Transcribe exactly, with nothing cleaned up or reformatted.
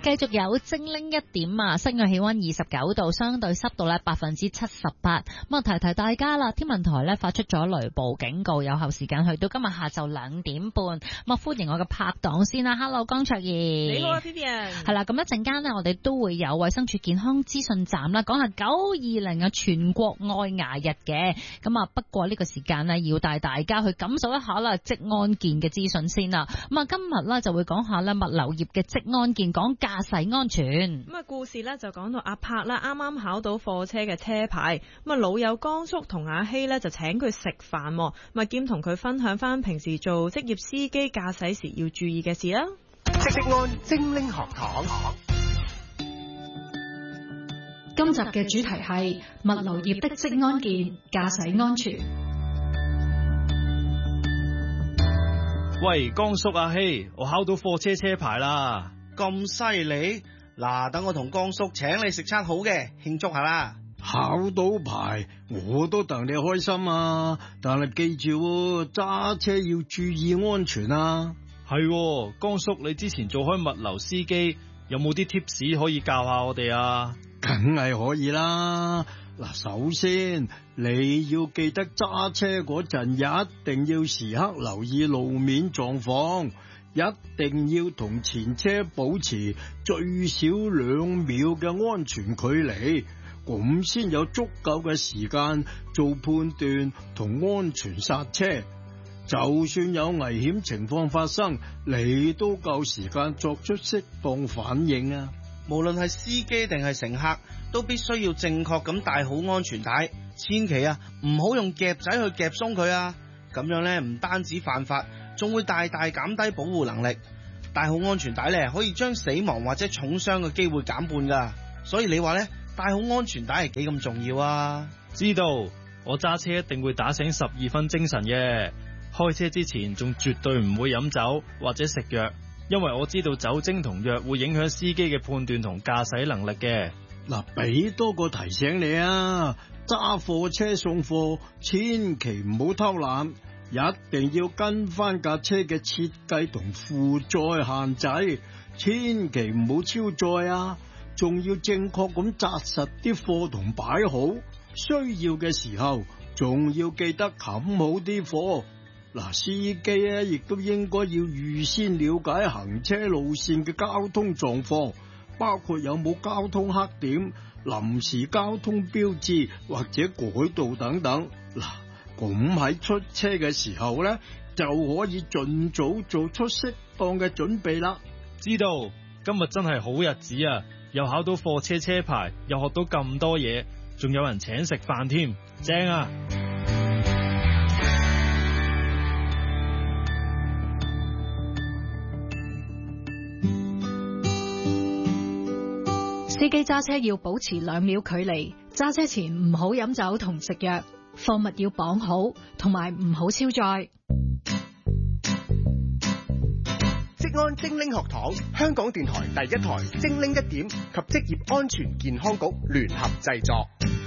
繼續有精靈一點啊，室外氣溫二十九度，相對濕度咧百分之七十八。咁啊，提提大家啦，天文台咧發出咗雷暴警告，有效時間去到今日下晝兩點半。咁啊，歡迎我嘅拍檔先啦 ，Hello 江卓儀， 你好啊 Vivian。 係啦，咁一陣間呢，我哋都會有衛生署健康資訊站啦，講下九二零嘅全國愛牙日嘅。咁啊，不過呢個時間呢，要帶大家去感受一下啦，職安健嘅資訊先啦。咁啊，今日咧就會講下咧物流業嘅職安健，講駕駛安全。 咁啊，故事咧就講到阿柏啦，啱啱考到貨車嘅車牌，咁啊老友江叔同阿希咧就請佢食飯，咁啊兼同佢分享翻平時做職業司機駕駛時要注意嘅事啦。 職安精靈學堂， 今集嘅主題係物流業的職安健、駕駛安全。 喂，江叔阿希，我考到貨車車牌啦！ 咁犀利？嗱，等我同江叔請你食餐好嘅，慶祝下啦！ 考到牌，我都戥你開心啊！但係記住，揸車要注意安全啊！ 係，江叔，你之前做開物流司機，有冇啲 tips 可以教下我哋啊？ 梗係可以啦！嗱，首先你要記得揸車嗰陣，一定要時刻留意路面狀況，一定要同前車保持最少兩秒嘅安全距離，咁先有足夠嘅時間做判斷同安全剎車。就算有危險情況發生，你都夠時間作出適當反應啊！ 無論係司機定係乘客，都必須要正確咁戴好安全帶，千祈啊唔好用夾仔去夾鬆佢啊！咁樣咧唔單止犯法，仲會大大減低保護能力。戴好安全帶咧，可以將死亡或者重傷嘅機會減半噶。所以你話咧，戴好安全帶係幾咁重要啊？ 知道，我揸車一定會打醒十二分精神嘅。開車之前仲絕對唔會飲酒或者食藥，因為我知道酒精同藥會影響司機嘅判斷同駕駛能力嘅。 嗱，俾多個提醒你啊，揸貨車送貨千祈唔好偷懶，一定要跟翻架車嘅設計同負載限制，千祈唔好超載啊！仲要正確咁紮實啲貨同擺好，需要嘅時候仲要記得冚好啲貨。嗱，司機咧亦都應該要預先了解行車路線嘅交通狀況，包括有冇交通黑點、臨時交通標誌或者改道等等。嗱，咁喺出車嘅時候咧，就可以盡早做出適當嘅準備啦。 知道，今日真係好日子啊！又考到貨車車牌，又學到咁多嘢，仲有人請食飯添，正啊！ 司機揸車要保持兩秒距離，揸車前唔好飲酒同食藥，貨物要綁好，同埋唔好超載。 職安精靈學堂，香港電台第一台精靈一點及職業安全健康局聯合製作。